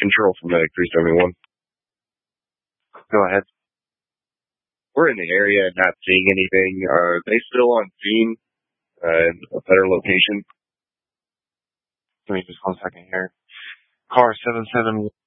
control from Medic 371. Go ahead. We're in the area and not seeing anything. Are they still on scene? A better location? Give me just 1 second here. Car 771